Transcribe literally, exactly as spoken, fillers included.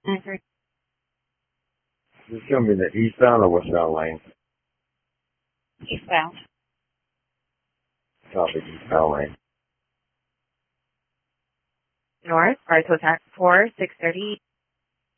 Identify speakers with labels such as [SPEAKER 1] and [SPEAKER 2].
[SPEAKER 1] nine three.
[SPEAKER 2] This is going to be the eastbound or westbound lane?
[SPEAKER 1] Eastbound.
[SPEAKER 2] Copy, eastbound lane.
[SPEAKER 1] North, right to attack four, six thirty.